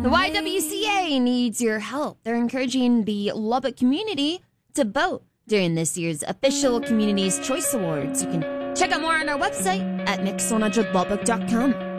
The YWCA needs your help. They're encouraging the Lubbock community to vote during this year's official Community's Choice Awards. You can check out more on our website at mix100lubbock.com.